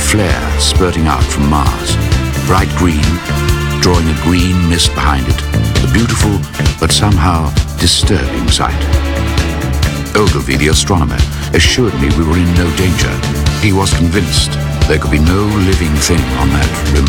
flare spurting out from Mars. Bright green, drawing a green mist behind it. A beautiful, but somehow disturbing sight. Ogilvy, the astronomer, assured me we were in no danger. He was convinced there could be no living thing on that remote